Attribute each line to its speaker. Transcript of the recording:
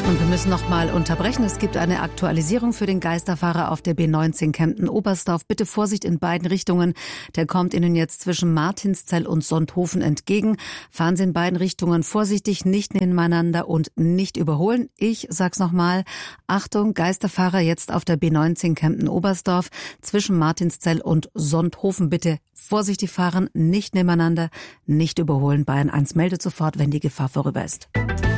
Speaker 1: Und wir müssen noch mal unterbrechen. Es gibt eine Aktualisierung für den Geisterfahrer auf der B19 Kempten-Oberstdorf. Bitte Vorsicht in beiden Richtungen. Der kommt Ihnen jetzt zwischen Martinszell und Sonthofen entgegen. Fahren Sie in beiden Richtungen vorsichtig, nicht nebeneinander und nicht überholen. Ich sag's noch mal. Achtung, Geisterfahrer jetzt auf der B19 Kempten-Oberstdorf zwischen Martinszell und Sonthofen. Bitte vorsichtig fahren, nicht nebeneinander, nicht überholen. Bayern 1 meldet sofort, wenn die Gefahr vorüber ist.